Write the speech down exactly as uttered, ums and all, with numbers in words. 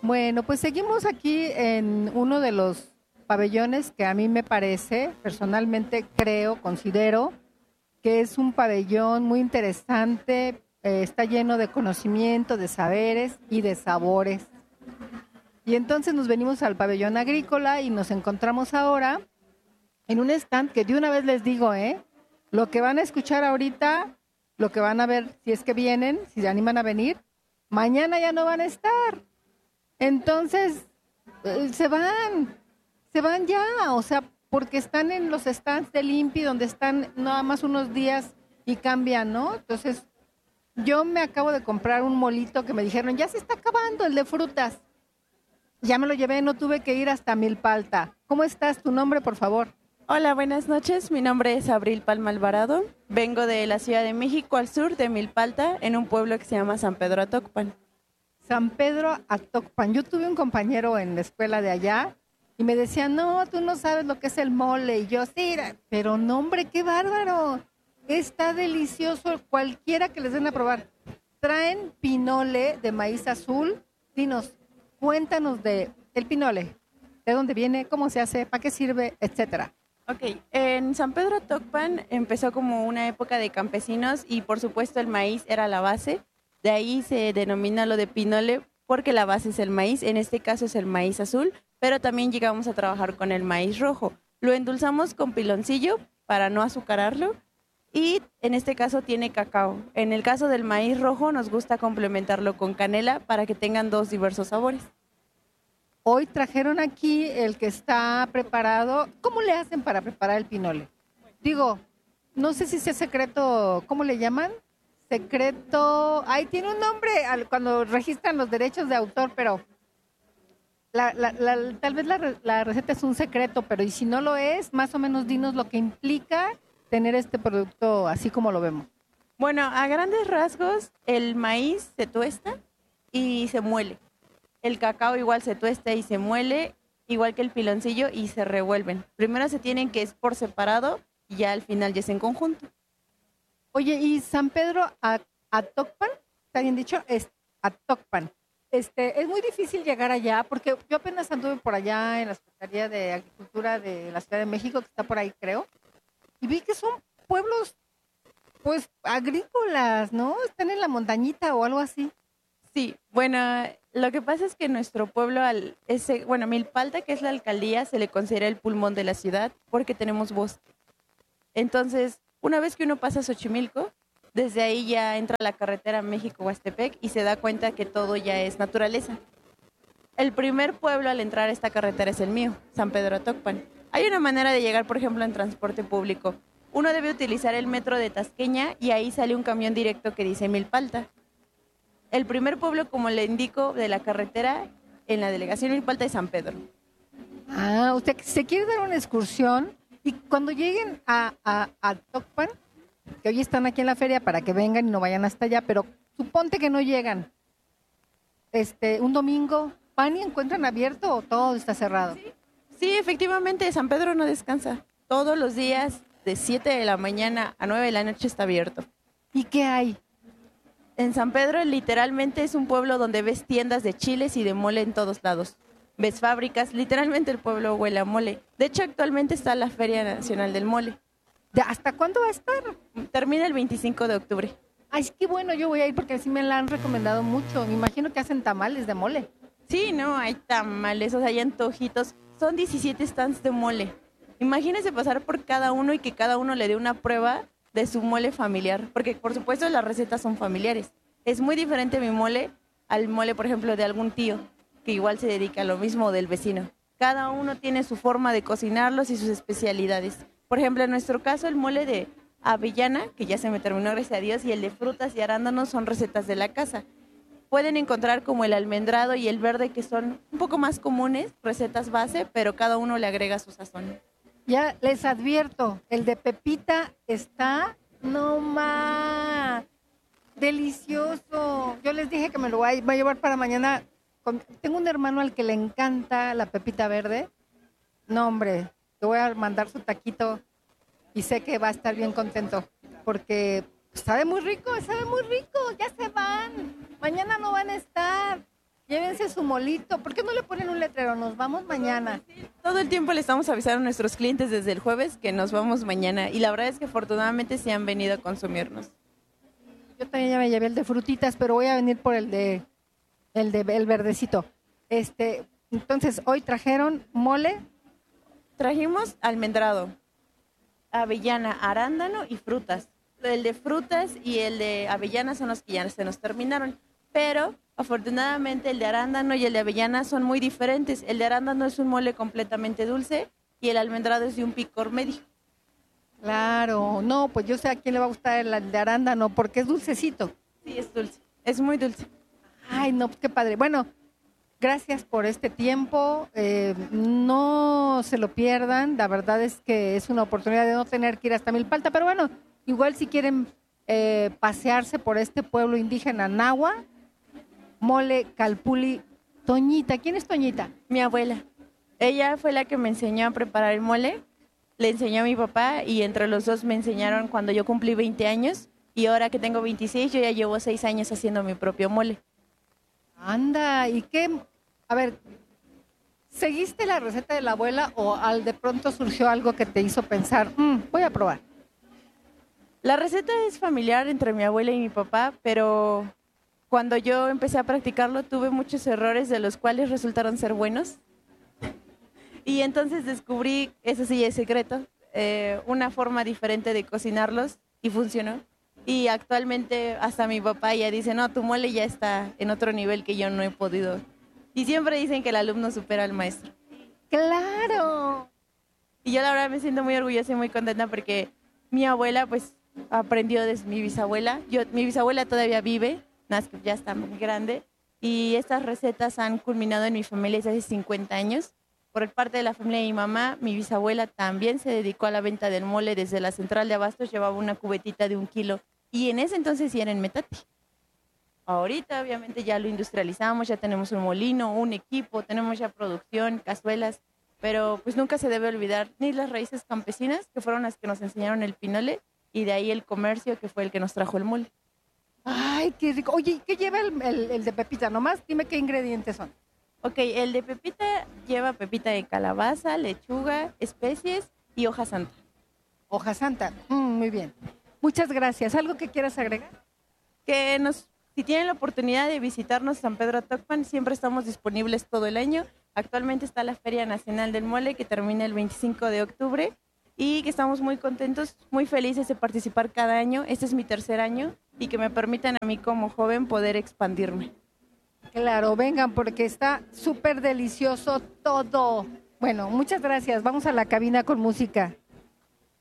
Bueno, pues seguimos aquí en uno de los pabellones que a mí me parece, personalmente creo, considero que es un pabellón muy interesante, eh, está lleno de conocimiento, de saberes y de sabores. Y entonces nos venimos al pabellón agrícola y nos encontramos ahora en un stand que de una vez les digo, ¿eh? Lo que van a escuchar ahorita, lo que van a ver si es que vienen, si se animan a venir, mañana ya no van a estar. Entonces, eh, se van, se van ya, o sea, porque están en los stands del INPI donde están nada más unos días y cambian, ¿no? Entonces, yo me acabo de comprar un molito que me dijeron, ya se está acabando el de frutas. Ya me lo llevé, no tuve que ir hasta Milpalta. ¿Cómo estás? ¿Tu nombre, por favor? Hola, buenas noches. Mi nombre es Abril Palma Alvarado. Vengo de la Ciudad de México, al sur de Milpalta, en un pueblo que se llama San Pedro Atocpan. San Pedro Atocpan. Yo tuve un compañero en la escuela de allá y me decía, no, tú no sabes lo que es el mole. Y yo, sí, pero no, hombre, qué bárbaro. Está delicioso, cualquiera que les den a probar. Traen pinole de maíz azul. Dinos, cuéntanos de el pinole. ¿De dónde viene? ¿Cómo se hace? ¿Para qué sirve? Etcétera. Ok, en San Pedro Atocpan empezó como una época de campesinos y por supuesto el maíz era la base. De ahí se denomina lo de pinole porque la base es el maíz, en este caso es el maíz azul, pero también llegamos a trabajar con el maíz rojo. Lo endulzamos con piloncillo para no azucararlo y en este caso tiene cacao. En el caso del maíz rojo nos gusta complementarlo con canela para que tengan dos diversos sabores. Hoy trajeron aquí el que está preparado. ¿Cómo le hacen para preparar el pinole? Digo, no sé si sea secreto, ¿cómo le llaman? Secreto, ahí tiene un nombre al- cuando registran los derechos de autor, pero la- la- la- tal vez la, re- la receta es un secreto, pero y si no lo es, más o menos dinos lo que implica tener este producto así como lo vemos. Bueno, a grandes rasgos, el maíz se tuesta y se muele. El cacao igual se tuesta y se muele, igual que el piloncillo, y se revuelven. Primero se tienen que es por separado y ya al final ya es en conjunto. Oye, y San Pedro a- Atocpan, ¿está bien dicho? Es Atocpan. Este, es muy difícil llegar allá porque yo apenas anduve por allá en la Secretaría de Agricultura de la Ciudad de México, que está por ahí, creo, y vi que son pueblos, pues, agrícolas, ¿no? Están en la montañita o algo así. Sí, bueno, lo que pasa es que nuestro pueblo, al, ese, bueno, Milpalta, que es la alcaldía, se le considera el pulmón de la ciudad porque tenemos bosque. Entonces, una vez que uno pasa Xochimilco, desde ahí ya entra la carretera México-Huastepec y se da cuenta que todo ya es naturaleza. El primer pueblo al entrar a esta carretera es el mío, San Pedro Atocpan. Hay una manera de llegar, por ejemplo, en transporte público. Uno debe utilizar el metro de Tasqueña y ahí sale un camión directo que dice Milpalta. El primer pueblo, como le indico, de la carretera en la delegación Milpalta es San Pedro. Ah, usted se quiere dar una excursión y cuando lleguen a, a, a Tocpan, que hoy están aquí en la feria para que vengan y no vayan hasta allá, pero suponte que no llegan. Este, un domingo, ¿van y encuentran abierto o todo está cerrado? Sí, efectivamente, San Pedro no descansa. Todos los días, de siete de la mañana a nueve de la noche está abierto. ¿Y qué hay? En San Pedro literalmente es un pueblo donde ves tiendas de chiles y de mole en todos lados. Ves fábricas, literalmente el pueblo huele a mole. De hecho, actualmente está la Feria Nacional del Mole. ¿De ¿Hasta cuándo va a estar? Termina el veinticinco de octubre. Ay, es que bueno, yo voy a ir porque sí me la han recomendado mucho. Me imagino que hacen tamales de mole. Sí, no, hay tamales, o sea, hay antojitos. Son diecisiete stands de mole. Imagínese pasar por cada uno y que cada uno le dé una prueba de su mole familiar, porque por supuesto las recetas son familiares. Es muy diferente mi mole al mole, por ejemplo, de algún tío, que igual se dedica a lo mismo o del vecino. Cada uno tiene su forma de cocinarlos y sus especialidades. Por ejemplo, en nuestro caso, el mole de avellana, que ya se me terminó, gracias a Dios, y el de frutas y arándanos son recetas de la casa. Pueden encontrar como el almendrado y el verde, que son un poco más comunes, recetas base, pero cada uno le agrega su sazón. Ya les advierto, el de Pepita está, no más, delicioso. Yo les dije que me lo voy a, voy a llevar para mañana. Con- tengo un hermano al que le encanta la pepita verde. No, hombre, te voy a mandar su taquito y sé que va a estar bien contento porque sabe muy rico, sabe muy rico. Ya se van, mañana no van a estar. Llévense su molito. ¿Por qué no le ponen un letrero? Nos vamos mañana. Todo el tiempo le estamos avisando a nuestros clientes desde el jueves que nos vamos mañana. Y la verdad es que afortunadamente sí han venido a consumirnos. Yo también ya me llevé el de frutitas, pero voy a venir por el de el de el verdecito. Este, entonces, hoy trajeron mole. Trajimos almendrado, avellana, arándano y frutas. El de frutas y el de avellana son los que ya se nos terminaron. Pero afortunadamente el de arándano y el de avellana son muy diferentes. El de arándano es un mole completamente dulce y el almendrado es de un picor medio. Claro, no, pues yo sé a quién le va a gustar el de arándano porque es dulcecito. Sí, es dulce, es muy dulce. Ay, no, pues qué padre. Bueno, gracias por este tiempo. Eh, no se lo pierdan. La verdad es que es una oportunidad de no tener que ir hasta Milpalta, pero bueno, igual si quieren eh, pasearse por este pueblo indígena Nahua, mole, calpuli, Toñita. ¿Quién es Toñita? Mi abuela. Ella fue la que me enseñó a preparar el mole. Le enseñó a mi papá y entre los dos me enseñaron cuando yo cumplí veinte años y ahora que tengo veintiséis yo ya llevo seis años haciendo mi propio mole. Anda, ¿y qué? A ver, ¿seguiste la receta de la abuela o al de pronto surgió algo que te hizo pensar, mm, voy a probar? La receta es familiar entre mi abuela y mi papá, pero cuando yo empecé a practicarlo tuve muchos errores de los cuales resultaron ser buenos. Y entonces descubrí, eso sí es secreto, eh, una forma diferente de cocinarlos y funcionó. Y actualmente hasta mi papá ya dice, no, tu mole ya está en otro nivel que yo no he podido. Y siempre dicen que el alumno supera al maestro. ¡Claro! Y yo la verdad me siento muy orgullosa y muy contenta porque mi abuela pues aprendió de mi bisabuela. Yo, mi bisabuela todavía vive, nada más que ya está muy grande. Y estas recetas han culminado en mi familia desde hace cincuenta años. Por parte de la familia de mi mamá, mi bisabuela también se dedicó a la venta del mole desde la central de abastos, llevaba una cubetita de un kilo y en ese entonces sí era en metate. Ahorita obviamente ya lo industrializamos, ya tenemos un molino, un equipo, tenemos ya producción, cazuelas, pero pues nunca se debe olvidar ni las raíces campesinas, que fueron las que nos enseñaron el pinole, y de ahí el comercio, que fue el que nos trajo el mole. Ay, qué rico. Oye, ¿qué lleva el, el, el de pepita? Nomás dime qué ingredientes son. Ok, el de pepita lleva pepita de calabaza, lechuga, especies y hoja santa. Hoja santa, mm, muy bien. Muchas gracias. ¿Algo que quieras agregar? Que nos, si tienen la oportunidad de visitarnos San Pedro Atocpan, siempre estamos disponibles todo el año. Actualmente está la Feria Nacional del Mole que termina el veinticinco de octubre y que estamos muy contentos, muy felices de participar cada año. Este es mi tercer año y que me permitan a mí como joven poder expandirme. Claro, vengan porque está súper delicioso todo. Bueno, muchas gracias. Vamos a la cabina con música.